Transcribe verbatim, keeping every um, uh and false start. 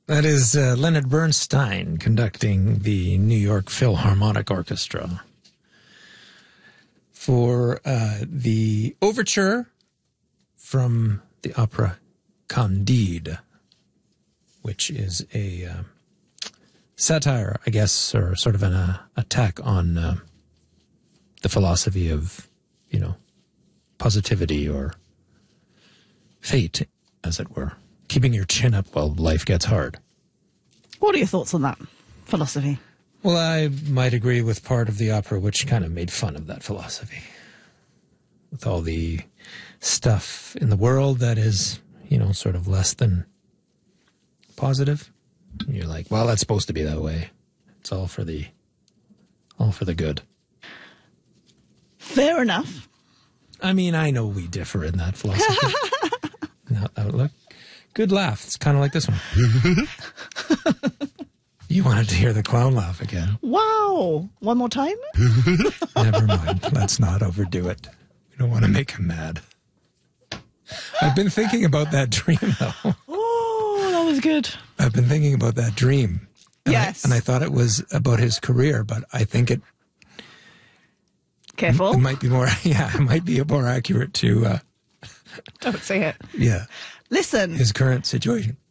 That is uh, Leonard Bernstein conducting the New York Philharmonic Orchestra for uh, the overture from the opera Candide, which is a uh, satire, I guess, or sort of an uh, attack on uh, the philosophy of, you know, positivity or fate, as it were. Keeping your chin up while life gets hard. What are your thoughts on that philosophy? Well, I might agree with part of the opera which kind of made fun of that philosophy. With all the stuff in the world that is, you know, sort of less than positive. And you're like, well, that's supposed to be that way. It's all for the, all for the good. Fair enough. I mean, I know we differ in that philosophy. No, outlook. Good laugh. It's kind of like this one. You wanted to hear the clown laugh again. Wow. One more time? Never mind. Let's not overdo it. We don't want to make him mad. I've been thinking about that dream, though. Oh, that was good. I've been thinking about that dream. And Yes. I, and I thought it was about his career, but I think it, Careful. it might be more, yeah, it might be more accurate to, uh, Don't say it. yeah, Listen. his current situation.